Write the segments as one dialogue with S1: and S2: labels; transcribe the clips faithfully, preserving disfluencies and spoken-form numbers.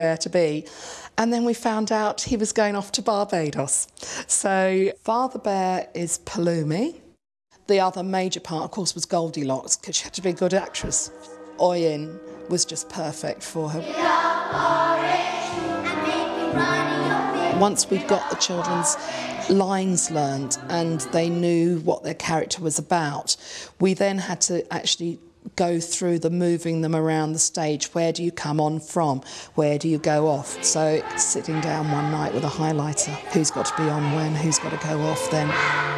S1: where to be. And then we found out he was going off to Barbados. So Father Bear is Palumi. The other major part, of course, was Goldilocks, because she had to be a good actress. Oyin was just perfect for her. Once we'd got the children's lines learned and they knew what their character was about, we then had to actually go through the moving them around the stage. Where do you come on from? Where do you go off? So sitting down one night with a highlighter, who's got to be on when, who's got to go off then.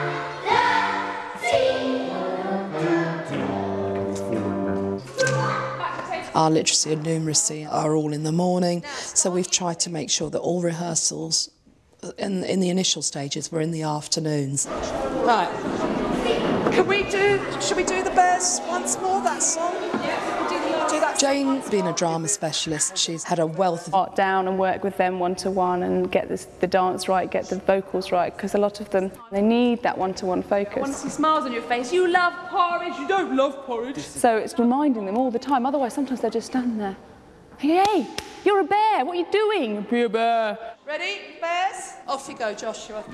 S1: Our literacy and numeracy are all in the morning, so we've tried to make sure that all rehearsals in, in the initial stages were in the afternoons. Right. Can we do, should we do the Bears once more, that song? Yeah, we'll do, the, do that. Jane, being a drama specialist, she's had a wealth of...
S2: Art down and work with them one-to-one and get this, the dance right, get the vocals right, because a lot of them, they need that one-to-one focus.
S3: I want to see smiles on your face. You love porridge, you don't love porridge.
S2: So it's reminding them all the time, otherwise sometimes they're just standing there. Hey, you're a bear, what are you doing? Be a bear.
S1: Ready, Bears? Off you go, Joshua.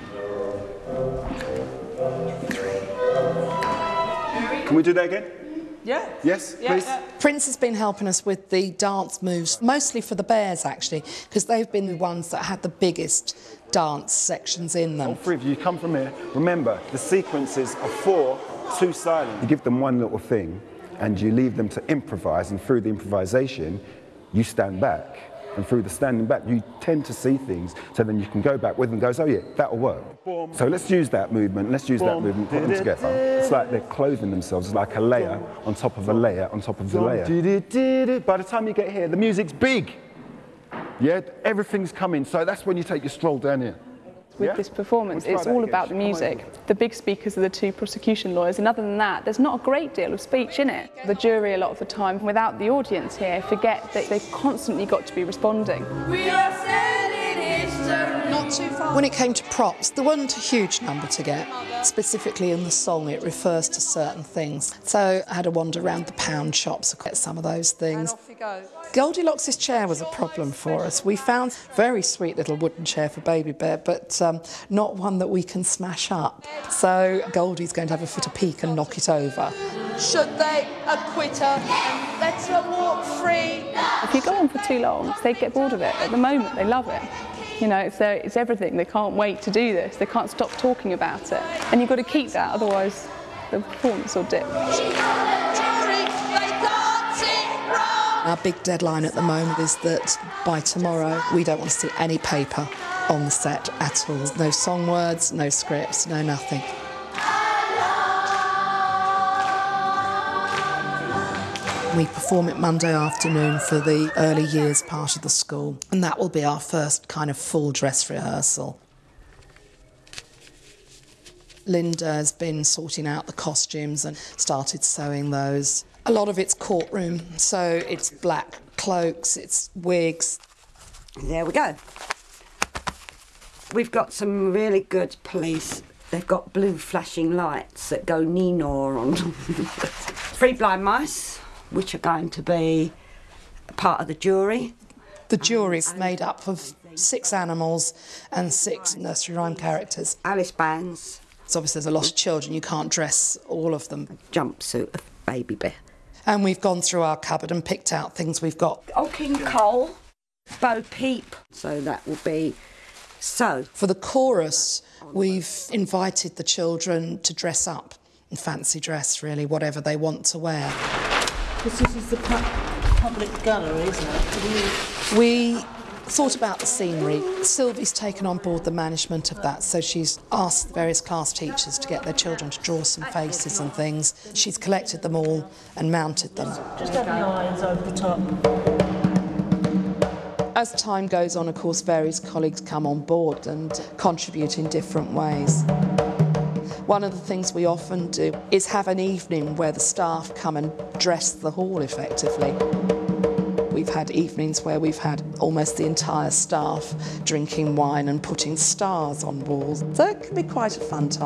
S4: Can we do that again?
S1: Yeah.
S4: Yes,
S1: yeah,
S4: please.
S1: Yeah. Prince has been helping us with the dance moves, mostly for the Bears, actually, because they've been the ones that had the biggest dance sections in them.
S4: All three of you come from here. Remember, the sequences are four, two silent. You give them one little thing, and you leave them to improvise, and through the improvisation, you stand back. And through the standing back, you tend to see things, so then you can go back with and goes, oh yeah, that'll work. So let's use that movement, let's use that movement, put them together. It's like they're clothing themselves, it's like a layer on top of a layer on top of a layer. By the time you get here, the music's big. Yeah, everything's coming, so that's when you take your stroll down here.
S2: With
S4: yeah?
S2: this performance,
S4: we'll
S2: it's all about the music. The big speakers are the two prosecution lawyers, and other than that, there's not a great deal of speech in it. The jury, a lot of the time, without the audience here, forget that they've constantly got to be responding.
S3: We are sending history.
S1: Not too far. When it came to props, there wasn't a huge number to get. Specifically in the song, it refers to certain things. So I had to wander around the pound shops to get some of those things. And off you go. Goldilocks' chair was a problem for us. We found a very sweet little wooden chair for Baby Bear, but um, not one that we can smash up. So Goldie's going to have a fit of pique and knock it over. Should they acquit her and let her walk free?
S2: If you go on for too long, they get bored of it. At the moment, they love it. You know, it's, their, it's everything. They can't wait to do this. They can't stop talking about it. And you've got to keep that, otherwise the performance will dip. Our big deadline at the moment is that by tomorrow we don't want to see any paper on the set at all. No song words, no scripts, no nothing. We perform it Monday afternoon for the early years part of the school, and that will be our first kind of full dress rehearsal. Linda has been sorting out the costumes and started sewing those. A lot of it's courtroom, so it's black cloaks, it's wigs.
S5: There we go. We've got some really good police. They've got blue flashing lights that go Nino on. Three blind mice, which are going to be part of the jury.
S1: The jury's made up of six animals and six nursery rhyme characters.
S5: Alice bands.
S1: So obviously there's a lot of children, you can't dress all of them.
S5: A jumpsuit of Baby Bear.
S1: And we've gone through our cupboard and picked out things we've got.
S5: Old King Cole, Bo Peep. So that will be so.
S1: For the chorus, we've invited the children to dress up in fancy dress, really, whatever they want to wear.
S6: This is the pu public gallery, isn't it?
S1: We thought about the scenery. Sylvie's taken on board the management of that, so she's asked various class teachers to get their children to draw some faces and things. She's collected them all and mounted them.
S6: Just have the irons over the top.
S1: As time goes on, of course, various colleagues come on board and contribute in different ways. One of the things we often do is have an evening where the staff come and dress the hall effectively. We've had evenings where we've had almost the entire staff drinking wine and putting stars on walls. So it can be quite a fun time.